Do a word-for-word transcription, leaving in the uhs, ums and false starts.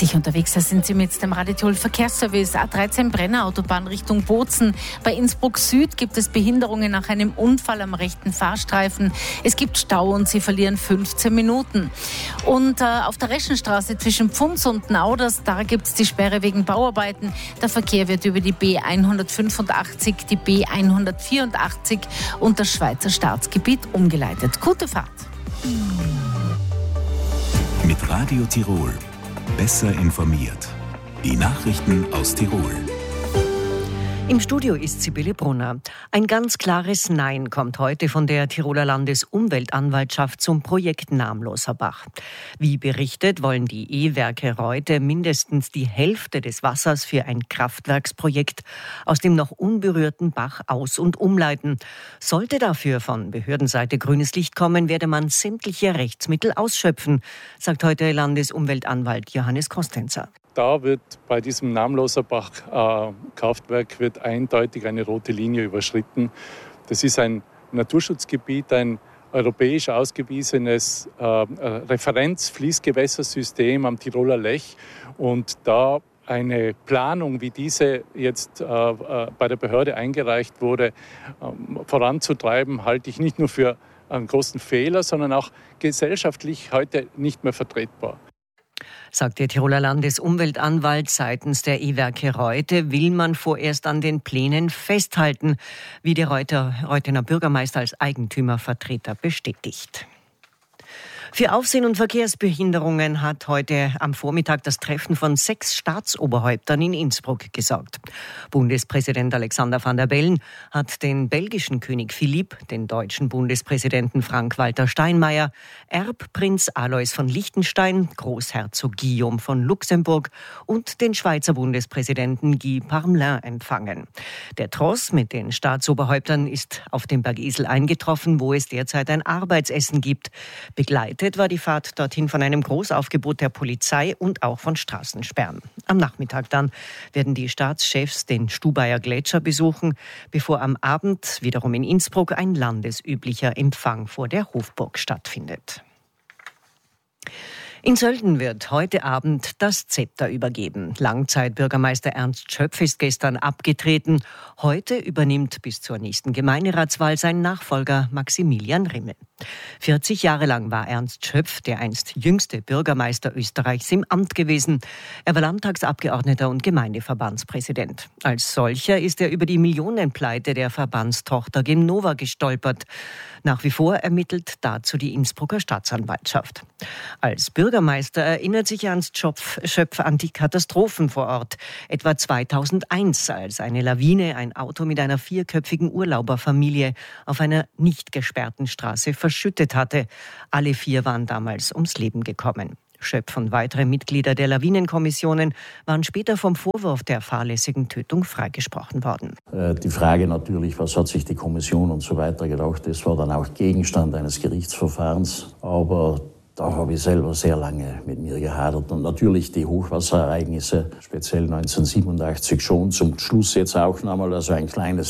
Sicher unterwegs, da sind Sie mit dem Radio Tirol Verkehrsservice. A dreizehn Brenner Autobahn Richtung Bozen. Bei Innsbruck Süd gibt es Behinderungen nach einem Unfall am rechten Fahrstreifen. Es gibt Stau und Sie verlieren fünfzehn Minuten. Und äh, auf der Reschenstraße zwischen Pfunds und Nauders, da gibt es die Sperre wegen Bauarbeiten. Der Verkehr wird über die B hundertfünfundachtzig, die B hundertvierundachtzig und das Schweizer Staatsgebiet umgeleitet. Gute Fahrt. Mit Radio Tirol. Besser informiert. Die Nachrichten aus Tirol. Im Studio ist Sibylle Brunner. Ein ganz klares Nein kommt heute von der Tiroler Landesumweltanwaltschaft zum Projekt Namloser Bach. Wie berichtet, wollen die E-Werke Reute mindestens die Hälfte des Wassers für ein Kraftwerksprojekt aus dem noch unberührten Bach aus- und umleiten. Sollte dafür von Behördenseite grünes Licht kommen, werde man sämtliche Rechtsmittel ausschöpfen, sagt heute Landesumweltanwalt Johannes Kostenzer. Da wird bei diesem Namloser Bach äh, Kraftwerk wird eindeutig eine rote Linie überschritten. Das ist ein Naturschutzgebiet, ein europäisch ausgewiesenes äh, Referenzfließgewässersystem am Tiroler Lech. Und da eine Planung wie diese jetzt äh, äh, bei der Behörde eingereicht wurde, äh, voranzutreiben, halte ich nicht nur für einen großen Fehler, sondern auch gesellschaftlich heute nicht mehr vertretbar. Sagt der Tiroler Landesumweltanwalt, seitens der E-Werke Reute will man vorerst an den Plänen festhalten, wie der Reuter, Reutener Bürgermeister als Eigentümervertreter bestätigt. Für Aufsehen und Verkehrsbehinderungen hat heute am Vormittag das Treffen von sechs Staatsoberhäuptern in Innsbruck gesorgt. Bundespräsident Alexander Van der Bellen hat den belgischen König Philipp, den deutschen Bundespräsidenten Frank-Walter Steinmeier, Erbprinz Alois von Liechtenstein, Großherzog Guillaume von Luxemburg und den Schweizer Bundespräsidenten Guy Parmelin empfangen. Der Tross mit den Staatsoberhäuptern ist auf dem Berg Isel eingetroffen, wo es derzeit ein Arbeitsessen gibt. Begleitet war die Fahrt dorthin von einem Großaufgebot der Polizei und auch von Straßensperren. Am Nachmittag dann werden die Staatschefs den Stubaier Gletscher besuchen, bevor am Abend wiederum in Innsbruck ein landesüblicher Empfang vor der Hofburg stattfindet. In Sölden wird heute Abend das Zepter übergeben. Langzeitbürgermeister Ernst Schöpf ist gestern abgetreten. Heute übernimmt bis zur nächsten Gemeinderatswahl sein Nachfolger Maximilian Rimmel. vierzig Jahre lang war Ernst Schöpf der einst jüngste Bürgermeister Österreichs im Amt gewesen. Er war Landtagsabgeordneter und Gemeindeverbandspräsident. Als solcher ist er über die Millionenpleite der Verbandstochter Gemnova gestolpert. Nach wie vor ermittelt dazu die Innsbrucker Staatsanwaltschaft. Als Bürgermeister erinnert sich Ernst Schöpf, Schöpf an die Katastrophen vor Ort. Etwa zweitausendeins, als eine Lawine ein Auto mit einer vierköpfigen Urlauberfamilie auf einer nicht gesperrten Straße verschüttet hatte. Alle vier waren damals ums Leben gekommen. Schöpf und weitere Mitglieder der Lawinenkommissionen waren später vom Vorwurf der fahrlässigen Tötung freigesprochen worden. Die Frage natürlich, was hat sich die Kommission und so weiter gedacht, das war dann auch Gegenstand eines Gerichtsverfahrens. Aber da habe ich selber sehr lange mit mir gehadert. Und natürlich die Hochwasserereignisse, speziell neunzehnhundertsiebenundachtzig schon, zum Schluss jetzt auch nochmal, also ein kleines